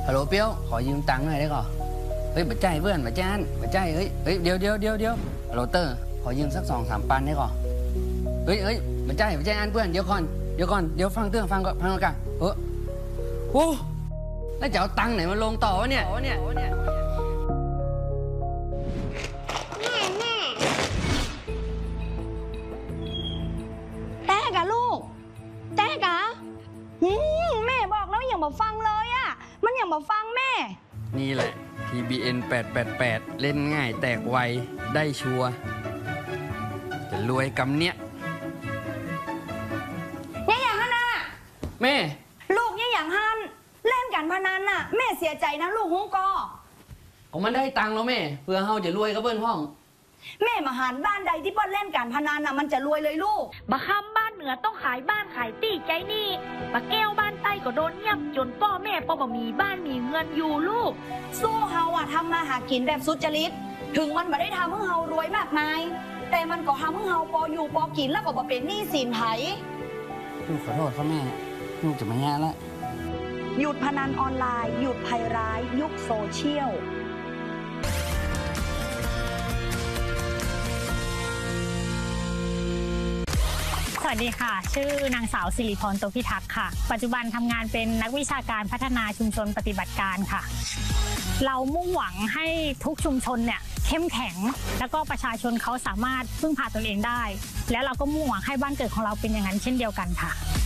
ฮัลโหลเปียวขอยืมตังค์หน่อยได้ก่อนเฮ้ยบัดใจเพื่อนบัดจานบัดใจเฮ้ยเดี๋ยวฮัลโหลเตอร์ขอยืมสัก2-3 ปันได้ก่อนเฮ้ยบัดใจอันเพื่อนเดี๋ยวก่อนเดี๋ยวฟังก่อนกันโอ้แล้วจะเอาตังค์ไหนมาลงต่อวะเนี่ยแต้กะลูกแต้กะแม่บอกแล้วอย่ามาฟังเลยอ่ะมันอย่ามาฟังแม่นี่แหละ TBN 888เล่นง่ายแตกไวได้ชัวร์จะรวยกำเนี้ยเนี่ยอย่างนั้นน่ะแม่ลูกเนี่ยอย่างฮันเล่นการพนันน่ะแม่เสียใจนะลูกฮงกอเอามันได้ตังค์แล้วแม่เพื่อเฮาจะรวยกับเบิ้ลห้องแม่มาหารบ้านใดที่ป้อนเล่นการพนันน่ะมันจะรวยเลยลูกบะคำบ้านเหนือต้องขายบ้านขายตี้ใจนี่บะแก้วบ้านใต้ก็โดนยับจนพ่อแม่ป้อบะมีบ้านมีเงินอยู่ลูกสู้เฮาอะทำมาหากินแบบสุจริตถึงมันไม่ได้ทำให้เฮารวยมากมายแต่มันก็ทำให้เฮาพออยู่พอกินแล้วก็บ่เป็นหนี้สินไผลูกขอโทษครับแม่ลูกจะไม่แย่แล้วหยุดพนันออนไลน์หยุดภัยร้ายยุคโซเชียลสวัสดีค่ะชื่อนางสาวสิริพรโตพิทักษ์ค่ะปัจจุบันทำงานเป็นนักวิชาการพัฒนาชุมชนปฏิบัติการค่ะเรามุ่งหวังให้ทุกชุมชนเนี่ยเข้มแข็งแล้วก็ประชาชนเขาสามารถพึ่งพาตนเองได้แล้วเราก็มุ่งหวังให้บ้านเกิดของเราเป็นอย่างนั้นเช่นเดียวกันค่ะ